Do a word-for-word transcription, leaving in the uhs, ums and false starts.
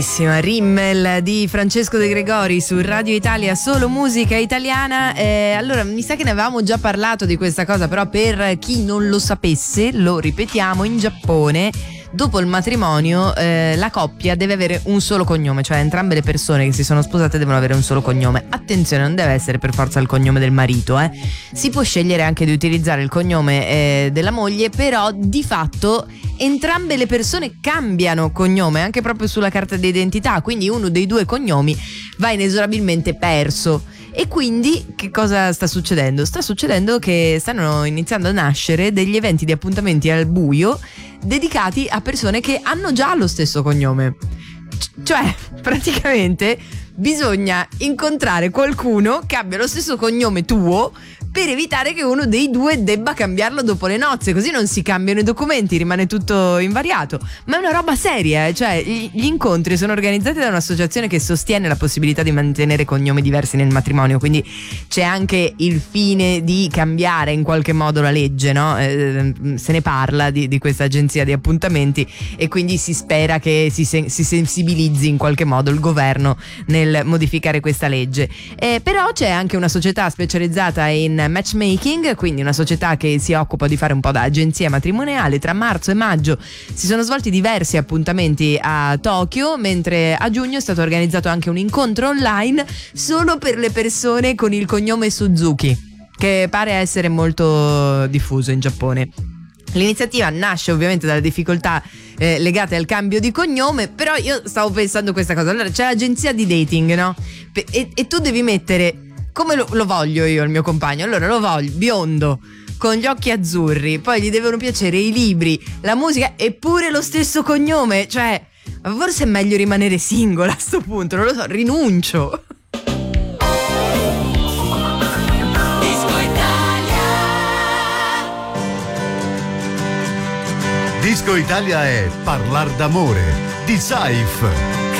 Rimmel di Francesco De Gregori su Radio Italia, solo musica italiana. Eh, allora, mi sa che ne avevamo già parlato di questa cosa, però per chi non lo sapesse, lo ripetiamo: in Giappone dopo il matrimonio eh, la coppia deve avere un solo cognome, cioè entrambe le persone che si sono sposate devono avere un solo cognome. Attenzione, non deve essere per forza il cognome del marito, eh. Si può scegliere anche di utilizzare il cognome eh, della moglie, però di fatto entrambe le persone cambiano cognome anche proprio sulla carta d'identità, quindi uno dei due cognomi va inesorabilmente perso. E quindi che cosa sta succedendo? Sta succedendo che stanno iniziando a nascere degli eventi di appuntamenti al buio dedicati a persone che hanno già lo stesso cognome. C- cioè, praticamente bisogna incontrare qualcuno che abbia lo stesso cognome tuo per evitare che uno dei due debba cambiarlo dopo le nozze, così non si cambiano i documenti, rimane tutto invariato. Ma è una roba seria, eh? Cioè gli incontri sono organizzati da un'associazione che sostiene la possibilità di mantenere cognomi diversi nel matrimonio, quindi c'è anche il fine di cambiare in qualche modo la legge, no? Eh, se ne parla di, di questa agenzia di appuntamenti e quindi si spera che si, se, si sensibilizzi in qualche modo il governo nel modificare questa legge. Eh, però c'è anche una società specializzata in matchmaking, quindi una società che si occupa di fare un po' da agenzia matrimoniale. Tra marzo e maggio si sono svolti diversi appuntamenti a Tokyo, mentre a giugno è stato organizzato anche un incontro online solo per le persone con il cognome Suzuki, che pare essere molto diffuso in Giappone. L'iniziativa nasce ovviamente dalle difficoltà eh, legate al cambio di cognome, però io stavo pensando questa cosa. Allora c'è l'agenzia di dating, no? E, e tu devi mettere come lo, lo voglio io il mio compagno. Allora lo voglio biondo, con gli occhi azzurri, poi gli devono piacere i libri, la musica e pure lo stesso cognome. Cioè, forse è meglio rimanere singola a sto punto, non lo so, rinuncio. Disco Italia. Disco Italia è Parlar d'amore di Saif.